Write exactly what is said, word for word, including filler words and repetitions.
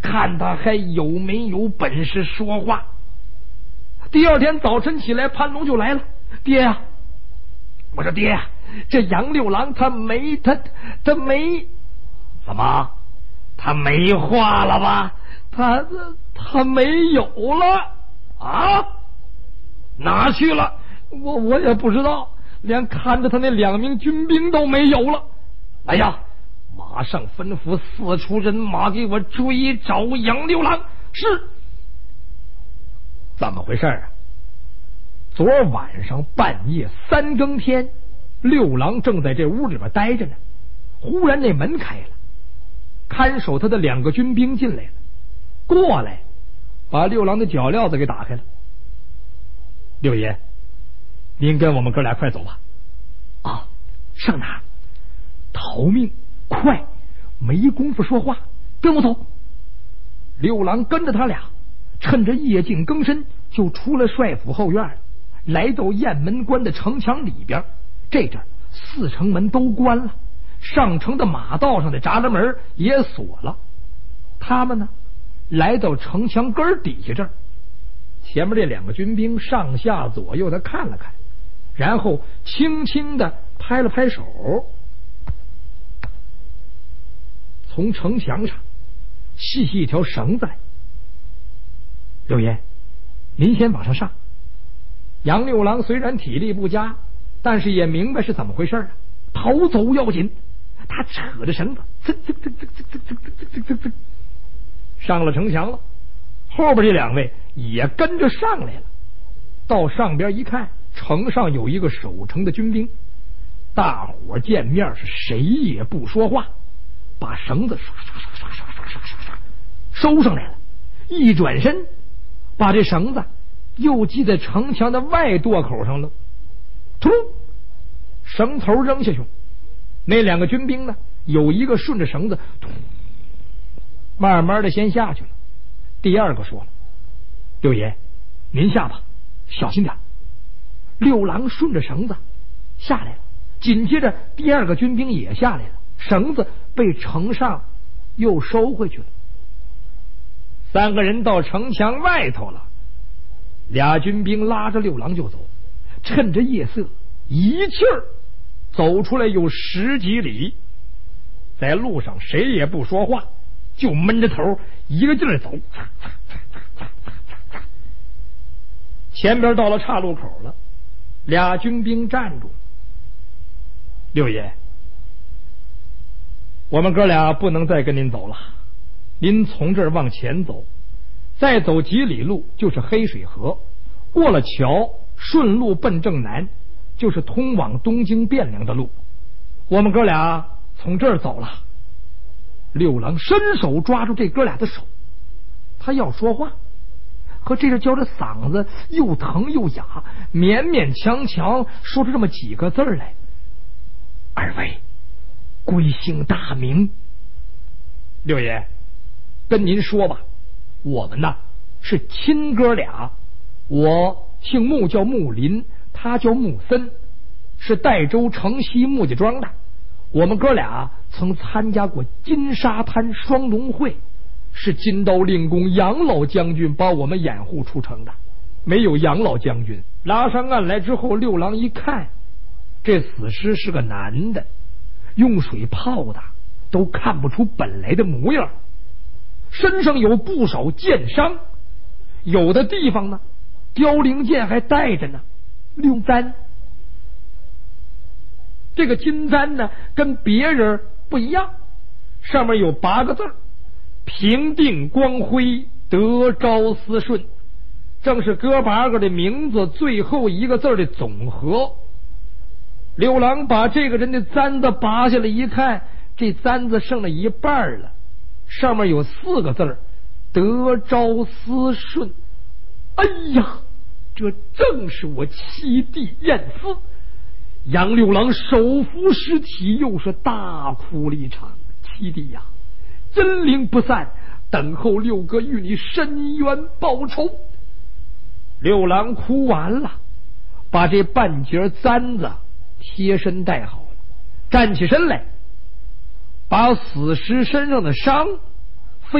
看他还有没有本事说话。第二天早晨起来，潘龙就来了。爹呀、啊，我说爹呀、啊，这杨六郎他没他他没怎么他没话了吧？他他没有了啊？哪去了？我我也不知道，连看着他那两名军兵都没有了。哎呀，马上吩咐四处人马给我追找杨六郎。是，怎么回事啊？昨晚上半夜三更天，六郎正在这屋里边待着呢，忽然那门开了，看守他的两个军兵进来了，过来把六郎的脚镣子给打开了。六爷，您跟我们哥俩快走吧。啊，上哪儿？逃命！快，没工夫说话，跟我走。六郎跟着他俩，趁着夜静更深，就出了帅府后院，来到雁门关的城墙里边。这阵四城门都关了，上城的马道上的闸栏门也锁了。他们呢，来到城墙根底下这儿，前面这两个军兵上下左右的看了看，然后轻轻的拍了拍手，从城墙上系系一条绳子来。六爷，您先往上上。杨六郎虽然体力不佳，但是也明白是怎么回事啊，逃走要紧。他扯着绳子，噌噌噌噌噌噌噌噌噌，上了城墙了。后边这两位也跟着上来了。到上边一看，城上有一个守城的军兵。大伙见面是谁也不说话，把绳子刷刷刷刷刷刷刷刷收上来了。一转身，把这绳子又系在城墙的外垛口上了。突，绳头扔下去。那两个军兵呢，有一个顺着绳子慢慢的先下去了。第二个说了：“六爷，您下吧，小心点。”六郎顺着绳子下来了，紧接着第二个军兵也下来了，绳子被城上又收回去了。三个人到城墙外头了，俩军兵拉着六郎就走，趁着夜色一气儿走出来有十几里。在路上谁也不说话，就闷着头一个劲儿走。前边到了岔路口了，俩军兵站住。六爷，我们哥俩不能再跟您走了，您从这儿往前走，再走几里路就是黑水河，过了桥顺路奔正南，就是通往东京汴梁的路。我们哥俩从这儿走了。六郎伸手抓住这哥俩的手，他要说话，可这是叫着嗓子又疼又哑，勉勉强强说出这么几个字来：“二位贵姓大名？”六爷，跟您说吧，我们呐是亲哥俩，我姓穆，叫穆林，他叫穆森，是代州城西穆家庄的。我们哥俩曾参加过金沙滩双龙会，是金刀令公杨老将军把我们掩护出城的。没有杨老将军，拉上岸来之后，六郎一看，这死尸是个男的，用水泡的，都看不出本来的模样，身上有不少剑伤，有的地方呢凋零剑还带着呢，用簪。这个金簪呢跟别人不一样，上面有八个字：平定光辉，得招思顺，正是哥八个的名字最后一个字的总和。六郎把这个人的簪子拔下来一看，这簪子剩了一半了，上面有四个字：得招思顺。哎呀，这正是我七弟燕思。杨六郎手扶尸体，又是大哭了一场。七弟呀，真灵不散，等候六哥与你伸冤报仇。六郎哭完了，把这半截簪子贴身戴好了，站起身来，把死尸身上的伤